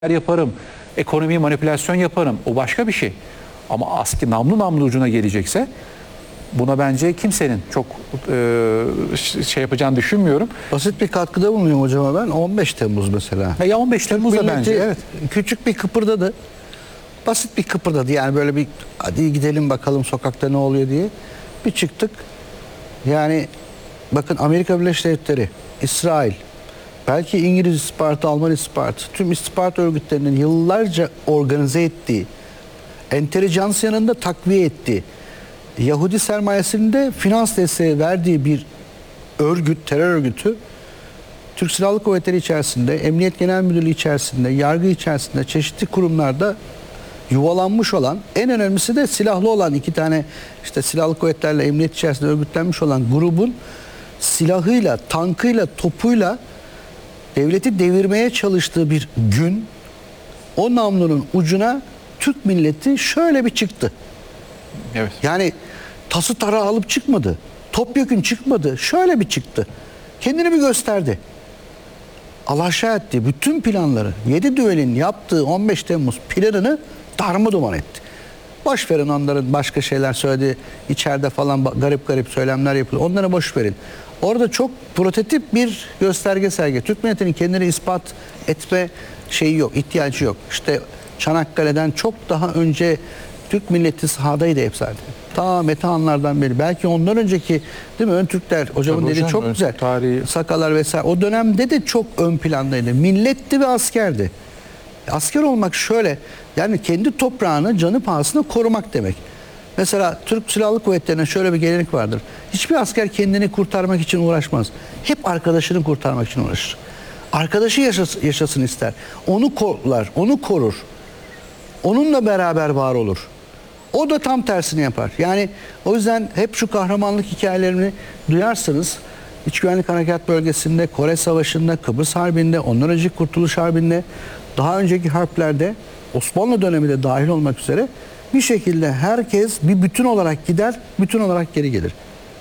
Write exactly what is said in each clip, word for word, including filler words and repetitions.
yaparım, ekonomiyi manipülasyon yaparım. O başka bir şey. Ama aski namlu namlu ucuna gelecekse buna bence kimsenin çok e, şey yapacağını düşünmüyorum. Basit bir katkıda bulunuyorum hocama ben. on beş Temmuz mesela. Ya on beş Temmuz'da bence evet. Küçük bir kıpırdadı. Basit bir kıpırdadı. Yani böyle bir hadi gidelim bakalım sokakta ne oluyor diye. Bir çıktık. Yani bakın Amerika Birleşik Devletleri, İsrail, belki İngiliz istihbaratı, Alman istihbaratı, tüm istihbarat örgütlerinin yıllarca organize ettiği, entelijansiyanın da takviye ettiği, Yahudi sermayesinin de finans desteği verdiği bir örgüt, terör örgütü, Türk Silahlı Kuvvetleri içerisinde, Emniyet Genel Müdürlüğü içerisinde, yargı içerisinde, çeşitli kurumlarda yuvalanmış olan, en önemlisi de silahlı olan iki tane işte silahlı kuvvetlerle emniyet içerisinde örgütlenmiş olan grubun silahıyla, tankıyla, topuyla devleti devirmeye çalıştığı bir gün o namlunun ucuna Türk milleti şöyle bir çıktı. Evet. Yani tası tarağı alıp çıkmadı. Topyekün çıkmadı. Şöyle bir çıktı. Kendini bir gösterdi. Alaşağı etti. Bütün planları, yedi düelin yaptığı on beş Temmuz planını darmadağın etti. Boş verin onların başka şeyler söyledi. İçeride falan garip garip söylemler yapılıyor. Onlara boş verin. Orada çok prototip bir gösterge sergi. Türk milletinin kendini ispat etme şeyi yok, ihtiyacı yok. İşte Çanakkale'den çok daha önce Türk milleti sahadaydı hep zaten. Ta Metehanlardan beri. Belki ondan önceki değil mi? Ön Türkler, hocamın dediği çok güzel. Tarihi. Sakalar vesaire. O dönemde de çok ön plandaydı. Milletti ve askerdi. Asker olmak şöyle, yani kendi toprağını canı pahasına korumak demek. Mesela Türk Silahlı Kuvvetleri'ne şöyle bir gelenek vardır. Hiçbir asker kendini kurtarmak için uğraşmaz. Hep arkadaşını kurtarmak için uğraşır. Arkadaşı yaşasın, yaşasın ister. Onu kollar, onu korur. Onunla beraber var olur. O da tam tersini yapar. Yani o yüzden hep şu kahramanlık hikayelerini duyarsınız. İç Güvenlik Harekat Bölgesi'nde, Kore Savaşı'nda, Kıbrıs Harbi'nde, ondan önceki Kurtuluş Harbi'nde, daha önceki harplerde, Osmanlı döneminde dahil olmak üzere bir şekilde herkes bir bütün olarak gider, bütün olarak geri gelir.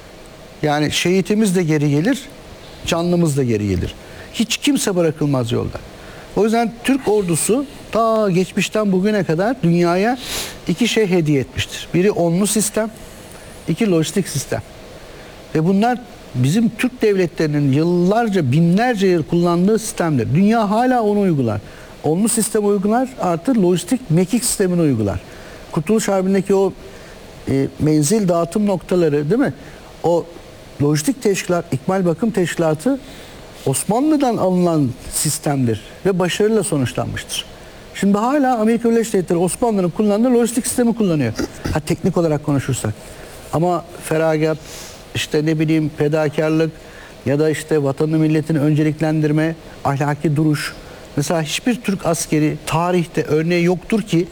Yani şehitimiz de geri gelir, canlımız da geri gelir. Hiç kimse bırakılmaz yolda. O yüzden Türk ordusu ta geçmişten bugüne kadar dünyaya iki şey hediye etmiştir. Biri onlu sistem, iki lojistik sistem. Ve bunlar bizim Türk devletlerinin yıllarca, binlerce yıl kullandığı sistemdir. Dünya hala onu uygular. Onlu sistem uygular, artı lojistik mekik sistemini uygular. Kurtuluş Harbi'ndeki o e, menzil dağıtım noktaları değil mi? O lojistik teşkilat, İkmal Bakım Teşkilatı Osmanlı'dan alınan sistemdir ve başarıyla sonuçlanmıştır. Şimdi hala Amerika Birleşik Devletleri Osmanlı'nın kullandığı lojistik sistemi kullanıyor. Ha, teknik olarak konuşursak. Ama feragat, işte ne bileyim fedakarlık ya da işte vatanı milletini önceliklendirme, ahlaki duruş. Mesela hiçbir Türk askeri tarihte örneği yoktur ki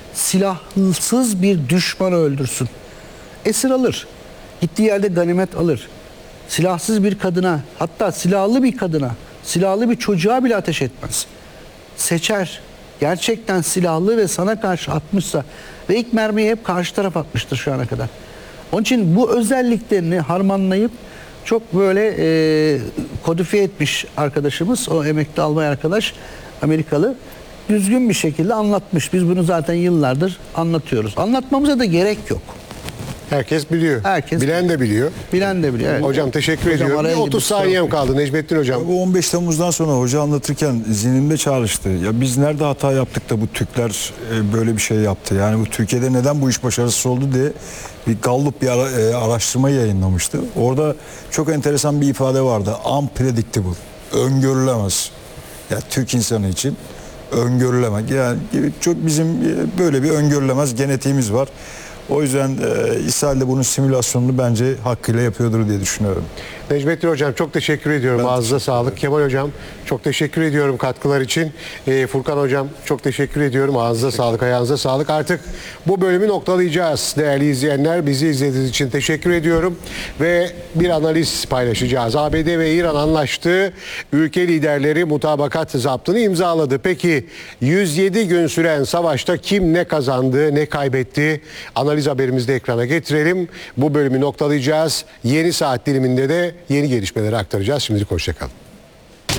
silahsız bir düşmanı öldürsün. Esir alır. Gittiği yerde ganimet alır. Silahsız bir kadına, hatta silahlı bir kadına, silahlı bir çocuğa bile ateş etmez. Seçer. Gerçekten silahlı ve sana karşı atmışsa ve ilk mermiyi hep karşı taraf atmıştır şu ana kadar. Onun için bu özelliklerini harmanlayıp çok böyle e, kodifiye etmiş arkadaşımız, o emekli albay arkadaş, Amerikalı, düzgün bir şekilde anlatmış. Biz bunu zaten yıllardır anlatıyoruz. Anlatmamıza da gerek yok. Herkes biliyor. Herkes Bilen de biliyor. Bilen de biliyor. Evet. Hocam teşekkür Hocam ediyorum. araya Bir otuz girdim, saniyem kusura kaldı Necmettin Hocam. Bu on beş Temmuz'dan sonra hoca anlatırken zihnimde çağrıştı. Ya biz nerede hata yaptık da bu Türkler e, böyle bir şey yaptı? Yani bu Türkiye'de neden bu iş başarısız oldu diye bir Gallup bir ara, e, araştırma yayınlamıştı. Orada çok enteresan bir ifade vardı. Unpredictable. Öngörülemez. Ya Türk insanı için öngörülemez. Yani çok bizim e, böyle bir öngörülemez genetiğimiz var. O yüzden e, İsrail de bunun simülasyonunu bence hakkıyla yapıyordur diye düşünüyorum. Necmettin Hocam çok teşekkür ediyorum. Ağzınıza sağlık. Kemal Hocam çok teşekkür ediyorum katkılar için. Ee, Furkan Hocam çok teşekkür ediyorum. Ağzınıza sağlık, ayağınıza sağlık. Artık bu bölümü noktalayacağız değerli izleyenler. Bizi izlediğiniz için teşekkür ediyorum. Ve bir analiz paylaşacağız. A B D ve İran anlaştı. Ülke liderleri mutabakat zaptını imzaladı. Peki yüz yedi gün süren savaşta kim ne kazandı, ne kaybetti? Analiz haberimizi de ekrana getirelim. Bu bölümü noktalayacağız. Yeni saat diliminde de yeni gelişmeleri aktaracağız. Şimdilik hoşça kalın.